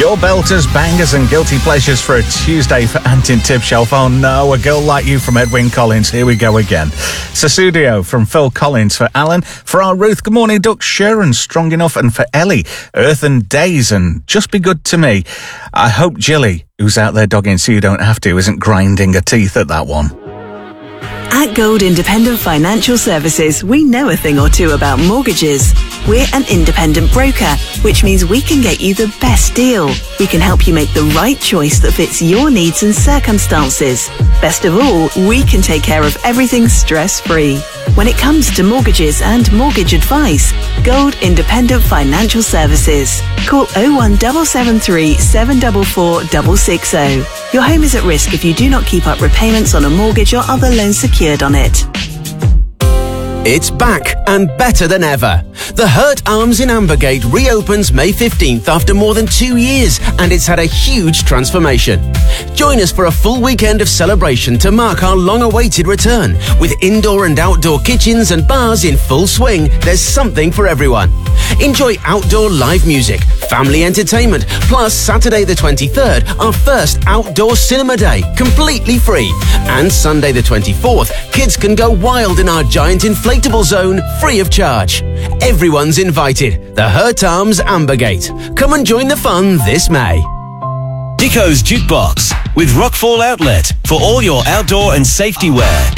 Your belters, bangers and guilty pleasures for a Tuesday for Ant in Tip Shelf. Oh no, A Girl Like You from Edwyn Collins. Here we go again. Susudio from Phil Collins for Alan. For our Ruth, Good Morning Duck, Sharon, Strong Enough. And for Ellie, Earth and Days and Just Be Good to Me. I hope Jilly, who's out there dogging so you don't have to, isn't grinding her teeth at that one. At Gold Independent Financial Services, we know a thing or two about mortgages. We're an independent broker, which means we can get you the best deal. We can help you make the right choice that fits your needs and circumstances. Best of all, we can take care of everything stress-free. When it comes to mortgages and mortgage advice, Gold Independent Financial Services. Call 01773 744 660. Your home is at risk if you do not keep up repayments on a mortgage or other loans secured on it. It's back and better than ever. The Hurt Arms in Ambergate reopens May 15th after more than 2 years, and it's had a huge transformation. Join us for a full weekend of celebration to mark our long-awaited return. With indoor and outdoor kitchens and bars in full swing, there's something for everyone. Enjoy outdoor live music, family entertainment, plus Saturday the 23rd, our first outdoor cinema day, completely free. And Sunday the 24th, kids can go wild in our giant inflatable zone, free of charge. Everyone's invited. The Hurt Arms Ambergate. Come and join the fun this May. Dico's Jukebox with Rockfall Outlet for all your outdoor and safety wear.